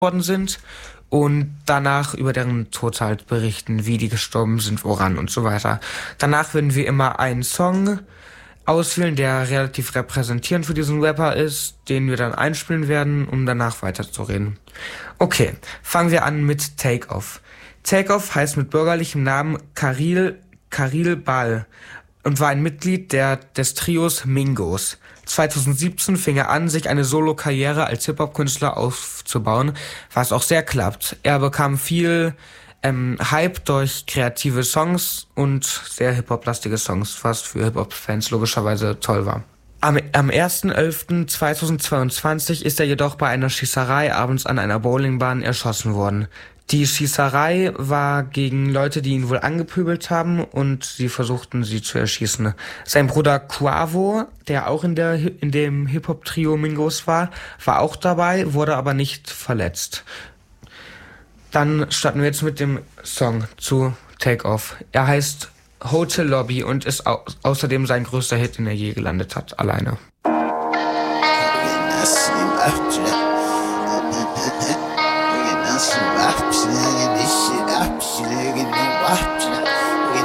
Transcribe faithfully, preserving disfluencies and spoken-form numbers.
worden sind und danach über deren Tod halt berichten, wie die gestorben sind, woran und so weiter. Danach würden wir immer einen Song auswählen, der relativ repräsentierend für diesen Rapper ist, den wir dann einspielen werden, um danach weiterzureden. Okay, fangen wir an mit Take Off. Take Off heißt mit bürgerlichem Namen Karil, Karil Bal und war ein Mitglied der, des Trios Mingos. zweitausendsiebzehn fing er an, sich eine Solo-Karriere als Hip-Hop-Künstler aufzubauen, was auch sehr klappt. Er bekam viel ähm, Hype durch kreative Songs und sehr Hip-Hop-lastige Songs, was für Hip-Hop-Fans logischerweise toll war. Am, am ersten elften zweitausendzweiundzwanzig ist er jedoch bei einer Schießerei abends an einer Bowlingbahn erschossen worden. Die Schießerei war gegen Leute, die ihn wohl angepöbelt haben und sie versuchten, sie zu erschießen. Sein Bruder Quavo, der auch in, der, in dem Hip-Hop-Trio Mingos war, war auch dabei, wurde aber nicht verletzt. Dann starten wir jetzt mit dem Song zu Take Off. Er heißt Hotel Lobby und ist au- außerdem sein größter Hit, den er je gelandet hat, alleine. That's